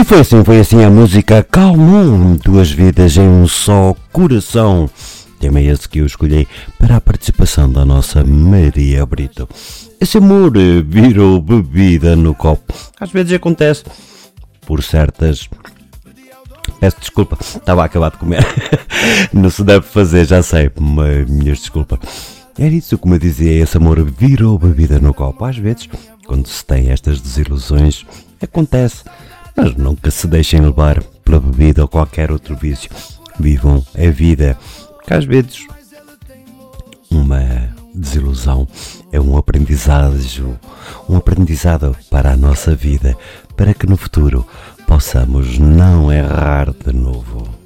foi assim a música Calmon, duas vidas em um só coração. Tema esse que eu escolhi para a participação da nossa Maria Brito. Esse amor virou bebida no copo. Às vezes acontece por certas... Peço desculpa, estava a acabar de comer. Não se deve fazer, já sei, mas minhas desculpas. Era isso como eu dizia, esse amor virou bebida no copo. Às vezes, quando se tem estas desilusões, acontece, mas nunca se deixem levar pela bebida ou qualquer outro vício. Vivam a vida, que às vezes uma desilusão é um aprendizado para a nossa vida, para que no futuro possamos não errar de novo.